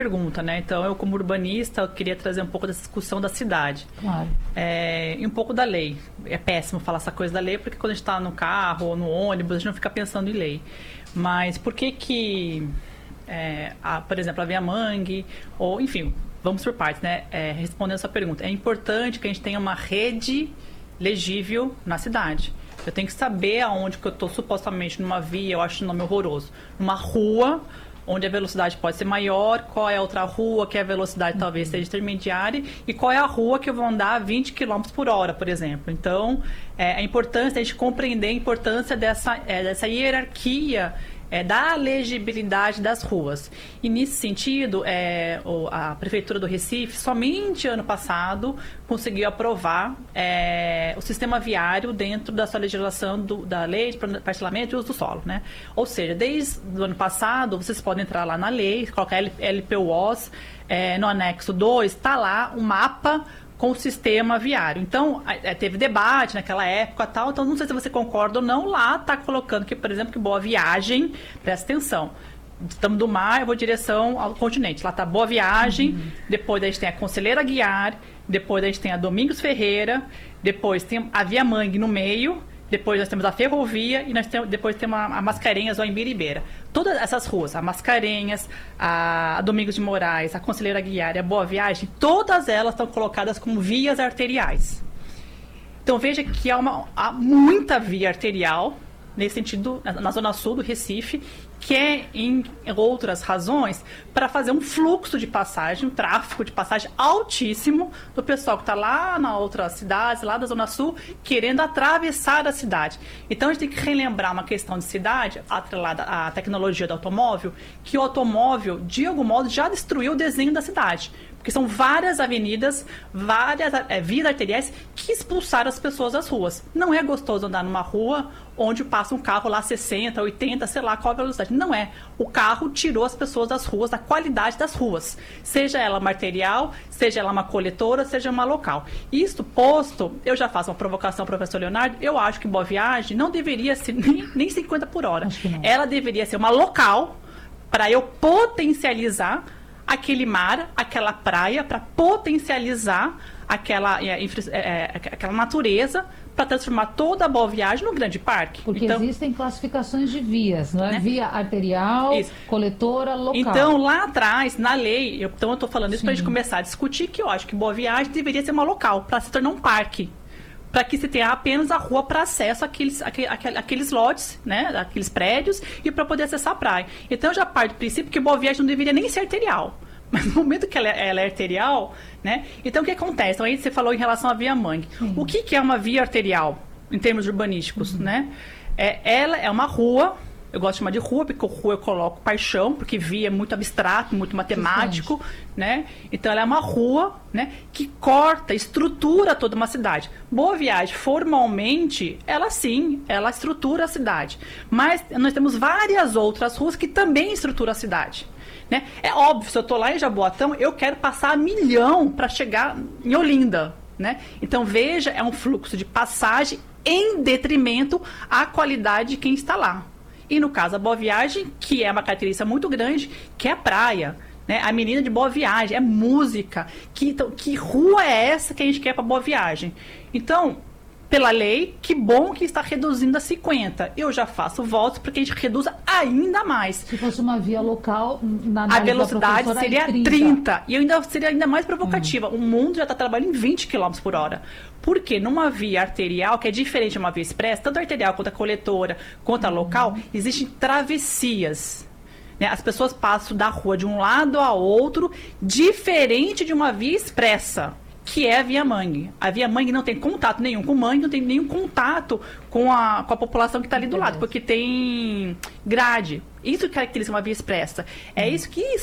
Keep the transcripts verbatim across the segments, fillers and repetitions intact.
pergunta, né? Então, eu como urbanista, eu queria trazer um pouco dessa discussão da cidade. Claro. É, e um pouco da lei. É péssimo falar essa coisa da lei, porque quando a gente está no carro ou no ônibus, a gente não fica pensando em lei. Mas por que que, é, a, por exemplo, a Via Mangue, ou enfim, vamos por partes, né? É, respondendo essa pergunta. É importante que a gente tenha uma rede legível na cidade. Eu tenho que saber aonde que eu estou supostamente numa via, eu acho o nome horroroso, numa rua, onde a velocidade pode ser maior, qual é a outra rua que a velocidade talvez seja intermediária e qual é a rua que eu vou andar a vinte quilômetros por hora, por exemplo. Então, é, a importância, a gente compreender a importância dessa, é, dessa hierarquia é, da legibilidade das ruas. E nesse sentido, é, o, a Prefeitura do Recife, somente ano passado, conseguiu aprovar é, o sistema viário dentro da sua legislação do, da lei de parcelamento e uso do solo, né? Ou seja, desde o ano passado, vocês podem entrar lá na lei, colocar L P O S, é, no anexo dois, está lá um mapa com o sistema viário. Então, teve debate naquela época tal, então não sei se você concorda ou não, lá está colocando que, por exemplo, que Boa Viagem, presta atenção, estamos do mar, eu vou em direção ao continente, lá está Boa Viagem, uhum. Depois a gente tem a Conselheira Guiar, depois a gente tem a Domingos Ferreira, depois tem a Via Mangue no meio, depois nós temos a Ferrovia e nós temos, depois temos a, a Mascarenhas ou a Imbiribeira. Todas essas ruas, a Mascarenhas, a, a Domingos de Moraes, a Conselheira Guiar e a Boa Viagem, todas elas estão colocadas como vias arteriais. Então veja que há, uma, há muita via arterial, nesse sentido, na, na zona sul do Recife, que é, em outras razões, para fazer um fluxo de passagem, um tráfego de passagem altíssimo do pessoal que está lá na outra cidade, lá da Zona Sul, querendo atravessar a cidade. Então, a gente tem que relembrar uma questão de cidade, atrelada à tecnologia do automóvel, que o automóvel, de algum modo, já destruiu o desenho da cidade. Porque são várias avenidas, várias é, vias arteriais que expulsaram as pessoas das ruas. Não é gostoso andar numa rua onde passa um carro lá sessenta, oitenta, sei lá qual a velocidade. Não é. O carro tirou as pessoas das ruas, da qualidade das ruas. Seja ela uma arterial, seja ela uma coletora, seja uma local. Isso posto, eu já faço uma provocação, professor Leonardo, eu acho que Boa Viagem não deveria ser nem, nem cinquenta por hora. Ela deveria ser uma local para eu potencializar aquele mar, aquela praia, para potencializar aquela, é, é, aquela natureza, para transformar toda a Boa Viagem num grande parque. Porque então, existem classificações de vias, não é? Né? Via arterial, isso. Coletora, local. Então, lá atrás, na lei, eu, então eu estou falando isso para a gente começar a discutir, que eu acho que Boa Viagem deveria ser uma local, para se tornar um parque. Para que se tenha apenas a rua para acesso àqueles, àqueles, àqueles lotes, né, àqueles prédios, e para poder acessar a praia. Então, eu já parto do princípio que Boa Viagem não deveria nem ser arterial. Mas no momento que ela é, ela é arterial, né? Então, o que acontece? Então, aí você falou em relação à Via Mangue. Uhum. O que, que é uma via arterial, em termos urbanísticos, uhum. né? É, ela é uma rua, eu gosto de chamar de rua, porque rua eu coloco paixão, porque via é muito abstrato, muito matemático, né? Então, ela é uma rua, né, que corta, estrutura toda uma cidade. Boa Viagem, formalmente, ela sim, ela estrutura a cidade. Mas nós temos várias outras ruas que também estruturam a cidade. Né? É óbvio, se eu estou lá em Jaboatão, eu quero passar a milhão para chegar em Olinda. Né? Então, veja, é um fluxo de passagem em detrimento à qualidade de quem está lá. E no caso, a Boa Viagem, que é uma característica muito grande, que é a praia. Né? A menina de Boa Viagem, é música. Que, então, que rua é essa que a gente quer para Boa Viagem? Então, pela lei, que bom que está reduzindo a cinquenta. Eu já faço votos para que a gente reduza ainda mais. Se fosse uma via local, na a velocidade seria trinta. trinta. E eu ainda seria ainda mais provocativa. Hum. O mundo já está trabalhando em vinte quilômetros por hora. Porque numa via arterial, que é diferente de uma via expressa, tanto a arterial quanto a coletora, quanto a local, hum. existem travessias. Né? As pessoas passam da rua de um lado a outro, diferente de uma via expressa, que é a Via Mangue. A Via Mangue não tem contato nenhum com o Mangue, não tem nenhum contato com a, com a população que está ali do lado, porque tem grade. Isso que caracteriza uma via expressa. É isso que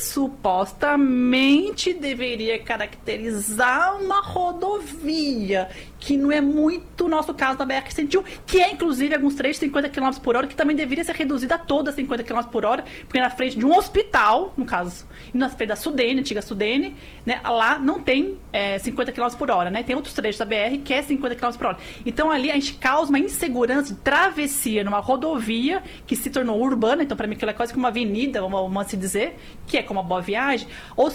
supostamente deveria caracterizar uma rodovia, que não é muito o nosso caso da B R cento e um, que é inclusive alguns trechos de cinquenta quilômetros por hora, que também deveria ser reduzida a toda cinquenta quilômetros por hora, porque na frente de um hospital, no caso, na frente da Sudene, antiga Sudene, né, lá não tem é, cinquenta quilômetros por hora, né? Tem outros trechos da B R que é cinquenta quilômetros por hora. Então ali a gente causa uma insegurança de travessia numa rodovia que se tornou urbana, então para mim aquilo é quase que uma avenida, vamos se dizer, que é como a Boa Viagem, ou